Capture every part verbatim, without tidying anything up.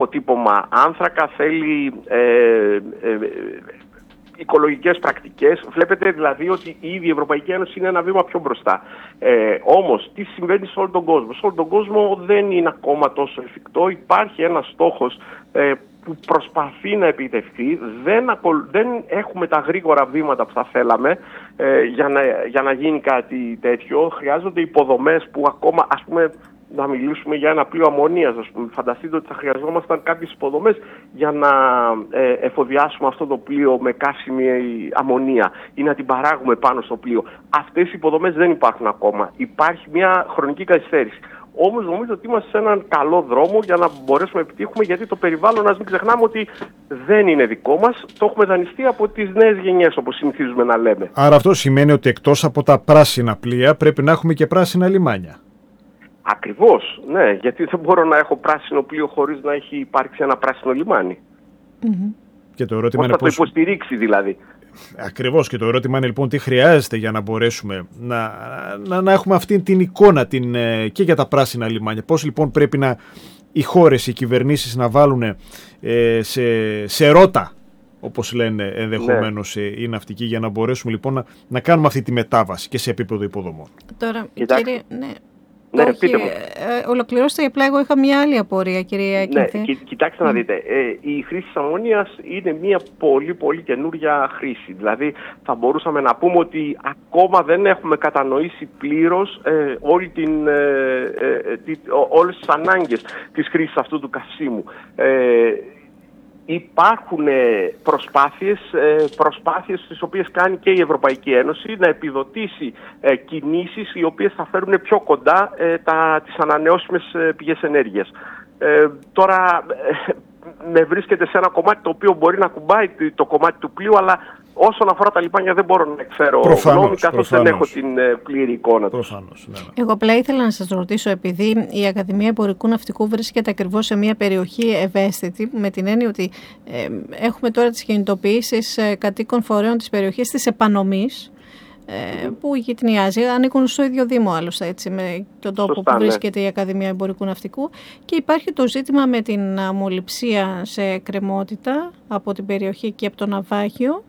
αποτύπωμα άνθρακα, θέλει ε, ε, οικολογικές πρακτικές. Βλέπετε δηλαδή ότι ήδη η Ευρωπαϊκή Ένωση είναι ένα βήμα πιο μπροστά. Ε, όμως, τι συμβαίνει σε όλο τον κόσμο? Σε όλο τον κόσμο δεν είναι ακόμα τόσο εφικτό. Υπάρχει ένας στόχος ε, που προσπαθεί να επιτευχθεί. Δεν, ακολ... δεν έχουμε τα γρήγορα βήματα που θα θέλαμε ε, για, να, για να γίνει κάτι τέτοιο. Χρειάζονται υποδομές που ακόμα, ας πούμε, να μιλήσουμε για ένα πλοίο αμμονίας, ας πούμε. Φανταστείτε ότι θα χρειαζόμασταν κάποιες υποδομές για να ε, εφοδιάσουμε αυτό το πλοίο με καύσιμη αμμονία ή να την παράγουμε πάνω στο πλοίο. Αυτές οι υποδομές δεν υπάρχουν ακόμα. Υπάρχει μια χρονική καθυστέρηση. Όμως νομίζω ότι είμαστε σε έναν καλό δρόμο για να μπορέσουμε να επιτύχουμε, γιατί το περιβάλλον, ας μην ξεχνάμε ότι δεν είναι δικό μας, το έχουμε δανειστεί από τις νέες γενιές, όπως συνηθίζουμε να λέμε. Άρα αυτό σημαίνει ότι εκτός από τα πράσινα πλοία πρέπει να έχουμε και πράσινα λιμάνια. Ακριβώς, ναι, γιατί δεν μπορώ να έχω πράσινο πλοίο χωρίς να έχει υπάρξει ένα πράσινο λιμάνι. Mm-hmm. Και το ερώτημα πώς είναι θα πώς... το υποστηρίξει δηλαδή. Ακριβώς, και το ερώτημα είναι λοιπόν τι χρειάζεται για να μπορέσουμε να, να, να έχουμε αυτή την εικόνα την, και για τα πράσινα λιμάνια. Πώς λοιπόν πρέπει να οι χώρες, οι κυβερνήσεις να βάλουν ε, σε, σε ρότα, όπως λένε ενδεχομένως ναι. οι ναυτικοί, για να μπορέσουμε λοιπόν να, να κάνουμε αυτή τη μετάβαση και σε επίπεδο υποδομών. Τώρα, Κοιτάξτε. κύριε, ναι. Ναι, Όχι, πείτε μου. Ε, ολοκληρώστε, απλά εγώ είχα μια άλλη απορία, κυρία Κίνθε. Ναι, κοι, κοιτάξτε mm. να δείτε, ε, η χρήση της αμμονίας είναι μια πολύ πολύ καινούρια χρήση. Δηλαδή θα μπορούσαμε να πούμε ότι ακόμα δεν έχουμε κατανοήσει πλήρως ε, όλη την, ε, ε, τι, ό, όλες τις ανάγκες της χρήσης αυτού του καυσίμου. Ε, Υπάρχουν προσπάθειες, προσπάθειες τις οποίες κάνει και η Ευρωπαϊκή Ένωση να επιδοτήσει κινήσεις οι οποίες θα φέρουν πιο κοντά τα, τις ανανεώσιμες πηγές ενέργειας. Ε, τώρα με βρίσκεται σε ένα κομμάτι το οποίο μπορεί να κουμπάει το κομμάτι του πλοίου, αλλά όσον αφορά τα λιμάνια δεν μπορώ να εκφέρω γνώμη, καθώς δεν έχω την πλήρη εικόνα τους. Προφανώς, ναι, ναι. Εγώ απλά ήθελα να σας ρωτήσω, επειδή η Ακαδημία Εμπορικού Ναυτικού βρίσκεται ακριβώς σε μια περιοχή ευαίσθητη, με την έννοια ότι ε, έχουμε τώρα τις κινητοποιήσεις ε, κατοίκων φορέων της περιοχής της επανομής, ε, που γειτνιάζει, ανήκουν στο ίδιο Δήμο άλλωστε, έτσι, με τον τόπο Σωστά, που βρίσκεται ναι. η Ακαδημία Εμπορικού Ναυτικού, και υπάρχει το ζήτημα με την αμμολυψία σε κρεμότητα από την περιοχή και από το ναυάγιο.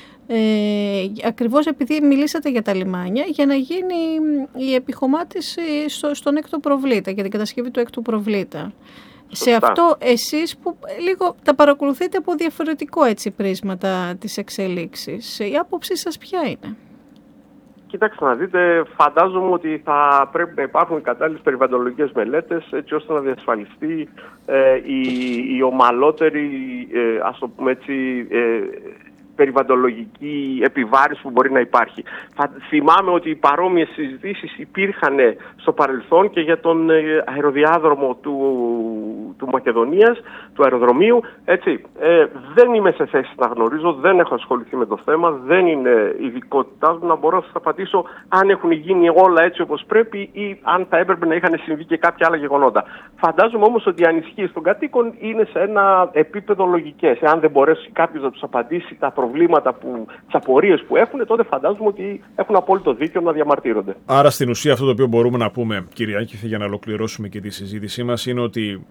Ε, ακριβώς επειδή μιλήσατε για τα λιμάνια, για να γίνει η επιχωμάτιση στο, στον έκτο προβλήτα, για την κατασκευή του έκτου προβλήτα. Σωστά. Σε αυτό εσείς που λίγο τα παρακολουθείτε από διαφορετικό έτσι πρίσματα της εξελίξης, η άποψή σας ποια είναι? Κοιτάξτε να δείτε, φαντάζομαι ότι θα πρέπει να υπάρχουν κατάλληλες περιβαλλοντολογικές μελέτες, έτσι ώστε να διασφαλιστεί ε, η, η ομαλότερη, ε, ας το πούμε έτσι, ε, περιβαλλοντολογική επιβάρηση που μπορεί να υπάρχει. Θα θυμάμαι ότι οι παρόμοιες συζητήσεις υπήρχαν στο παρελθόν και για τον αεροδιάδρομο του, του Μακεδονίας, του αεροδρομίου. Έτσι, ε, δεν είμαι σε θέση να γνωρίζω, δεν έχω ασχοληθεί με το θέμα, δεν είναι ειδικότητά μου να μπορώ να σας απαντήσω αν έχουν γίνει όλα έτσι όπως πρέπει ή αν θα έπρεπε να είχαν συμβεί και κάποια άλλα γεγονότα. Φαντάζομαι όμως ότι οι ανησυχίες των κατοίκων είναι σε ένα επίπεδο λογικές. Εάν δεν μπορέσει κάποιος να τους απαντήσει τα προβλήματα, που, τις απορίες που έχουν, τότε φαντάζομαι ότι έχουν απόλυτο δίκιο να διαμαρτύρονται. Άρα στην ουσία αυτό το οποίο μπορούμε να πούμε, κυρία Κίνθε, για να ολοκληρώσουμε και τη συζήτησή μας, είναι ότι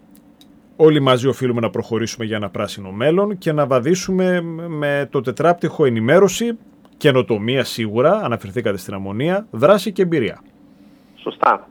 όλοι μαζί οφείλουμε να προχωρήσουμε για ένα πράσινο μέλλον και να βαδίσουμε με το τετράπτυχο ενημέρωση, καινοτομία σίγουρα, αναφερθήκατε στην αμμονία, δράση και εμπειρία. Σωστά.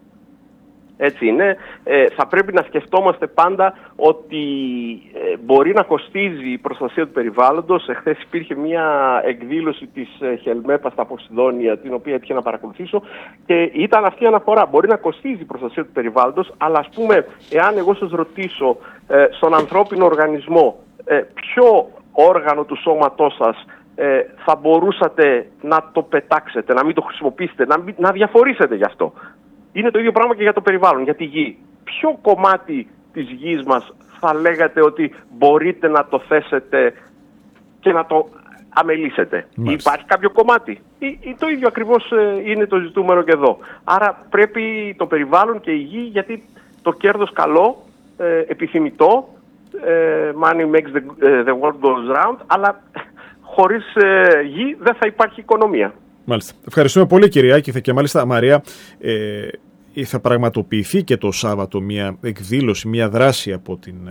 Έτσι είναι. Ε, θα πρέπει να σκεφτόμαστε πάντα ότι ε, μπορεί να κοστίζει η προστασία του περιβάλλοντος. Εχθές υπήρχε μια εκδήλωση της ε, Χελμέπα στα Ποσειδόνια, την οποία έτυχε να παρακολουθήσω, και ήταν αυτή η αναφορά. Μπορεί να κοστίζει η προστασία του περιβάλλοντος, αλλά ας πούμε, εάν εγώ σας ρωτήσω ε, στον ανθρώπινο οργανισμό ε, ποιο όργανο του σώματός σας ε, θα μπορούσατε να το πετάξετε, να μην το χρησιμοποιήσετε, να, μην, να διαφορήσετε γι' αυτό. Είναι το ίδιο πράγμα και για το περιβάλλον, για τη γη. Ποιο κομμάτι της γης μας θα λέγατε ότι μπορείτε να το θέσετε και να το αμελήσετε? Μάλιστα. Υπάρχει κάποιο κομμάτι? Ή, ή το ίδιο ακριβώς είναι το ζητούμενο και εδώ. Άρα πρέπει το περιβάλλον και η γη, γιατί το κέρδος καλό, ε, επιθυμητό, ε, money makes the, the world goes round, αλλά χωρίς ε, γη δεν θα υπάρχει οικονομία. Μάλιστα. Ευχαριστούμε πολύ, κυρία Κίνθε, και μάλιστα, Μαρία, ε, θα πραγματοποιηθεί και το Σάββατο μια εκδήλωση, μια δράση από την